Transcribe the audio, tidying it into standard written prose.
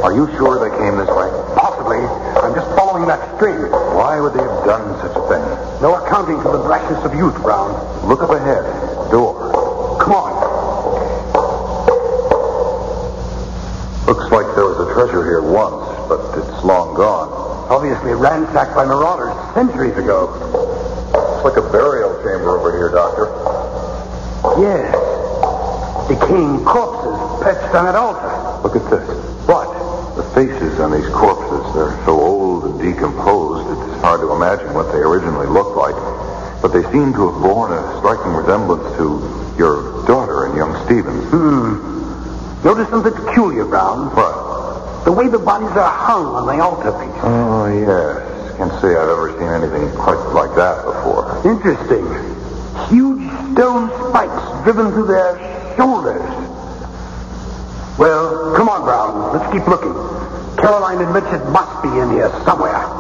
Are you sure they came this way? Possibly. I'm just following that string. Why would they have done such a thing? No accounting for the brashness of youth, Brown. Look up ahead. Door. Come on. Looks like there was a treasure here once, but it's long gone. Obviously ransacked by marauders centuries ago. It's like a burial chamber over here, Doctor. Yes. Decaying corpses perched on an altar. Look at this. What? The faces on these corpses, they're so old and decomposed, it's hard to imagine what they originally looked like. But they seem to have borne a striking resemblance to your daughter and young Stevens. Notice something peculiar, Brown. What? The way the bodies are hung on the altarpiece. Oh, yes. Can't say I've ever seen anything quite like that before. Interesting. Huge stone spikes driven through their shoulders. Well, come on, Brown. Let's keep looking. Caroline admits it must be in here somewhere.